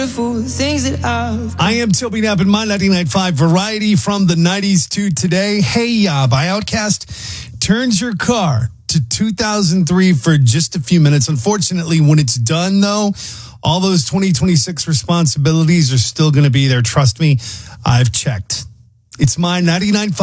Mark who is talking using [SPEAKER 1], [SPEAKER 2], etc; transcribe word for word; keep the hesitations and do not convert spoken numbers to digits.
[SPEAKER 1] things that I've...
[SPEAKER 2] I am Toby Knapp in my ninety-nine point five variety from the nineties to today. Hey, uh, by Outcast turns your car to two thousand three for just a few minutes. Unfortunately, when it's done, though, all those twenty twenty-six responsibilities are still going to be there. Trust me, I've checked. It's my ninety-nine point five.